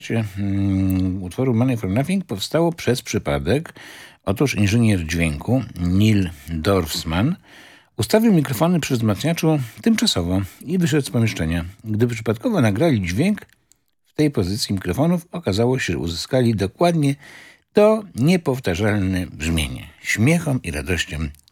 Utworu Money for Nothing powstało przez przypadek. Otóż inżynier dźwięku Neil Dorfman ustawił mikrofony przy wzmacniaczu tymczasowo i wyszedł z pomieszczenia. Gdy przypadkowo nagrali dźwięk w tej pozycji mikrofonów, okazało się, że uzyskali dokładnie to niepowtarzalne brzmienie. Śmiechom i radością